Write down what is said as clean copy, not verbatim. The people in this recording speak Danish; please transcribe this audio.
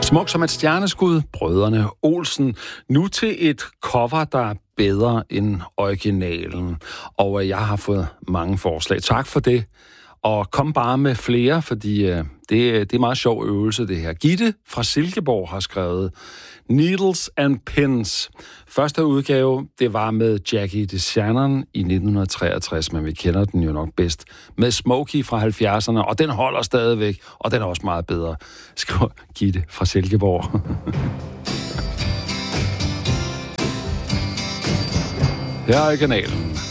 Smuk som et stjerneskud, brødrene Olsen. Nu til et cover, der er bedre end originalen. Og jeg har fået mange forslag. Tak for det. Og kom bare med flere, fordi det er meget sjov øvelse, det her. Gitte fra Silkeborg har skrevet Needles and Pins. Første udgave, det var med Jackie DeShannon i 1963, men vi kender den jo nok bedst. Med Smokey fra 70'erne, og den holder stadigvæk, og den er også meget bedre. Skriver Gitte fra Silkeborg. Her er originalen.